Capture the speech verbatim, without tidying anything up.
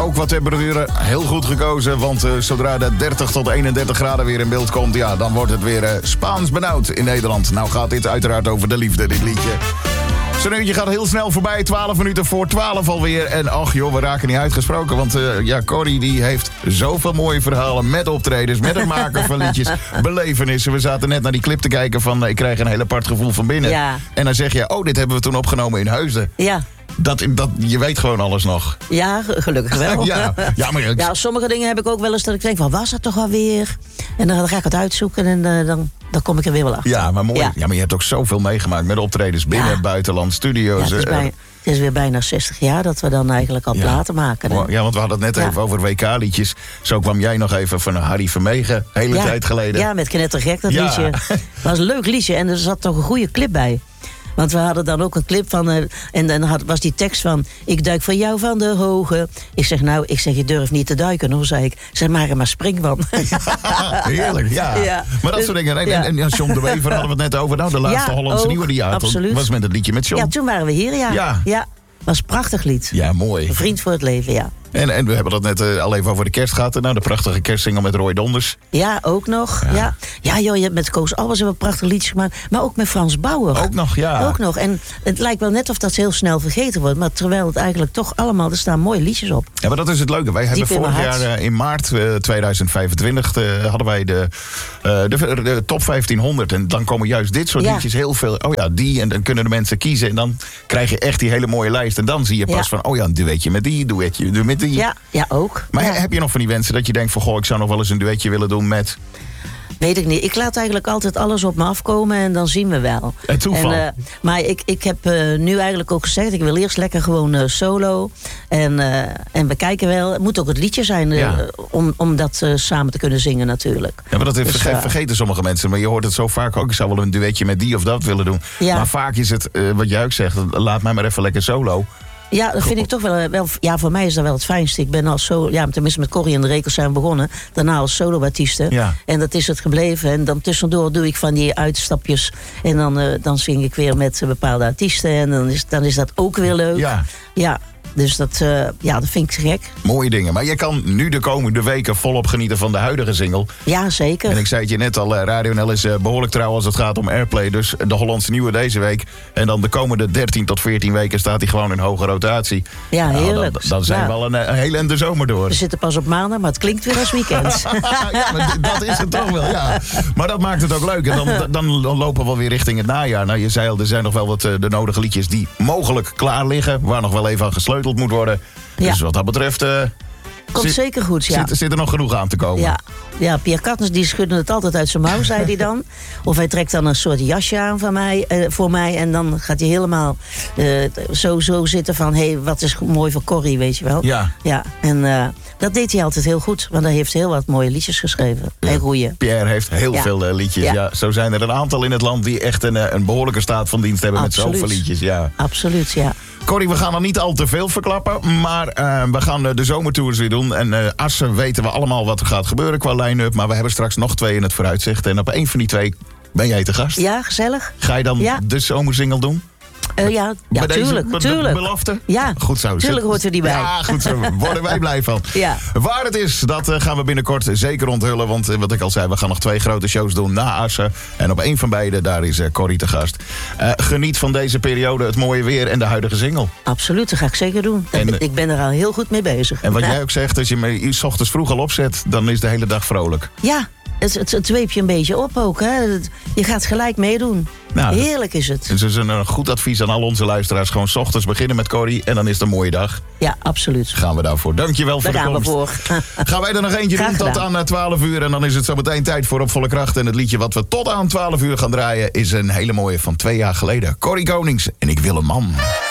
Ook wat temperaturen, heel goed gekozen. Want uh, zodra de dertig tot eenendertig graden weer in beeld komt... ja, dan wordt het weer uh, Spaans benauwd in Nederland. Nou gaat dit uiteraard over de liefde, dit liedje. Zo'n uurtje gaat heel snel voorbij, twaalf minuten voor twaalf alweer. En ach joh, we raken niet uitgesproken. Want uh, ja, Corrie die heeft zoveel mooie verhalen met optredens... met het maken van liedjes, belevenissen. We zaten net naar die clip te kijken van... Uh, ik krijg een heel apart gevoel van binnen. Ja. En dan zeg je, oh, dit hebben we toen opgenomen in Heusden. Ja. Dat, dat, je weet gewoon alles nog. Ja, gelukkig wel. ja, ja, maar ik... ja, sommige dingen heb ik ook wel eens dat ik denk van, was dat toch alweer? En dan ga ik het uitzoeken en uh, dan, dan kom ik er weer wel achter. Ja, maar mooi. Ja. ja, maar je hebt ook zoveel meegemaakt met optredens binnen, ja. buitenland, studio's. Ja, het, is bij, het is weer bijna zestig jaar dat we dan eigenlijk al ja. platen maken. Hè? Ja, want we hadden het net ja. even over W K-liedjes. Zo kwam jij nog even van Harry Vermegen, hele ja. tijd geleden. Ja, met Knettergek, dat ja. liedje. Dat was een leuk liedje en er zat toch een goede clip bij. Want we hadden dan ook een clip van... Uh, en dan had, was die tekst van... Ik duik voor jou van de hoge. Ik zeg nou, ik zeg je durft niet te duiken hoor, zei ik. Zeg maar, maar spring van. Ja, heerlijk, ja. ja. Maar dat dus, soort dingen. En, ja. en, en John de Wever hadden we het net over. Nou, de laatste ja, Hollandse ook, nieuwe die uit was met het liedje met John. Ja, toen waren we hier, ja. Ja. ja. Was een prachtig lied. Ja, mooi. Een vriend voor het leven, ja. En, en we hebben dat net uh, al even over de kerst gehad. Nou, de prachtige kerstsingle met Roy Donders. Ja, ook nog. Ja, ja. ja joh, je hebt met Koos Albers hebben we prachtig liedjes gemaakt. Maar ook met Frans Bauer. Ook nog, ja. Ook nog. En het lijkt wel net of dat heel snel vergeten wordt. Maar terwijl het eigenlijk toch allemaal... Er staan mooie liedjes op. Ja, maar dat is het leuke. Wij hebben vorig jaar uh, in maart uh, tweeduizend vijfentwintig... Uh, hadden wij de, uh, de, de top vijftienhonderd. En dan komen juist dit soort ja. liedjes heel veel... Oh ja, die. En dan kunnen de mensen kiezen. En dan krijg je echt die hele mooie lijst. En dan zie je pas ja. van... Oh ja, een duetje met die, duetje met die. Ja, ja ook. Maar ja. heb je nog van die wensen dat je denkt van... Goh, ik zou nog wel eens een duetje willen doen met... Weet ik niet. Ik laat eigenlijk altijd alles op me afkomen en dan zien we wel. Het toeval. En, uh, maar ik, ik heb uh, nu eigenlijk ook gezegd... ik wil eerst lekker gewoon uh, solo. En, uh, en we kijken wel. Het moet ook het liedje zijn uh, ja. om, om dat uh, samen te kunnen zingen natuurlijk. Ja, maar dat is, dus, verge- vergeten sommige mensen. Maar je hoort het zo vaak ook. Ik zou wel een duetje met die of dat willen doen. Ja. Maar vaak is het, uh, wat jij ook zegt... laat mij maar even lekker solo... Ja, dat vind ik toch wel, wel... Ja, voor mij is dat wel het fijnste. Ik ben als solo... Ja, tenminste met Corrie en de Rekels zijn we begonnen. Daarna als solo-artiesten. Ja. En dat is het gebleven. En dan tussendoor doe ik van die uitstapjes. En dan, uh, dan zing ik weer met bepaalde artiesten. En dan is, dan is dat ook weer leuk. Ja. Ja. Dus dat, uh, ja, dat vind ik gek. Mooie dingen. Maar je kan nu de komende weken volop genieten van de huidige single. Ja, zeker. En ik zei het je net al, Radio N L is uh, behoorlijk trouw als het gaat om airplay. Dus de Hollandse nieuwe deze week. En dan de komende dertien tot veertien weken staat hij gewoon in hoge rotatie. Ja, heerlijk. Nou, dan, dan zijn ja. we al een, een hele ende zomer door. We zitten pas op maandag, maar het klinkt weer als weekend. Ja, maar dat is het toch wel, ja. Maar dat maakt het ook leuk. En dan, dan, dan lopen we wel weer richting het najaar. Nou, je zei al, er zijn nog wel wat uh, de nodige liedjes die mogelijk klaar liggen. Waar nog wel even aan gesleuteld moet worden. Ja. Dus wat dat betreft... Uh, Komt zit, zeker goed, ja. Zit, zit er nog genoeg aan te komen. Ja, ja Pierre Katners die schudde het altijd uit zijn mouw, zei hij dan. Of hij trekt dan een soort jasje aan van mij, uh, voor mij. En dan gaat hij helemaal uh, zo, zo zitten van... hé, hey, wat is mooi voor Corrie, weet je wel. Ja. Ja, en uh, dat deed hij altijd heel goed. Want hij heeft heel wat mooie liedjes geschreven. Ja. En goeie. Pierre heeft heel ja. veel uh, liedjes. Ja. Ja, zo zijn er een aantal in het land die echt een, een behoorlijke staat van dienst hebben. Absoluut. Met zoveel liedjes. Ja. Absoluut, ja. Corrie, we gaan er niet al te veel verklappen, maar uh, we gaan uh, de zomertours weer doen. En uh, Assen weten we allemaal wat er gaat gebeuren qua line-up. Maar we hebben straks nog twee in het vooruitzicht. En op één van die twee ben jij te gast. Ja, gezellig. Ga je dan ja. de zomersingle doen? Uh, ja, ja tuurlijk, deze be- tuurlijk. belofte? Ja, goed zo. tuurlijk hoort er die bij. Ja, goed zo. Worden wij blij van. Ja. Waar het is, dat uh, gaan we binnenkort zeker onthullen. Want uh, wat ik al zei, we gaan nog twee grote shows doen na Assen. En op één van beide, daar is uh, Corrie te gast. Uh, geniet van deze periode, het mooie weer en de huidige single. Absoluut, dat ga ik zeker doen. En, uh, ik ben er al heel goed mee bezig. En wat ja. jij ook zegt, als je me 's ochtends vroeg al opzet, dan is de hele dag vrolijk. Ja. Het, het, het zweep je een beetje op ook. Hè? Je gaat gelijk meedoen. Nou, heerlijk is het. Dus het is een goed advies aan al onze luisteraars. Gewoon 's ochtends beginnen met Corrie en dan is het een mooie dag. Ja, absoluut. Gaan we daarvoor. Dankjewel voor Daar de komst. Daar gaan we voor. Gaan wij er nog eentje Graag doen tot gedaan. aan twaalf uur. En dan is het zo meteen tijd voor Op Volle Kracht. En het liedje wat we tot aan twaalf uur gaan draaien is een hele mooie van twee jaar geleden. Corrie Konings en Ik wil een man.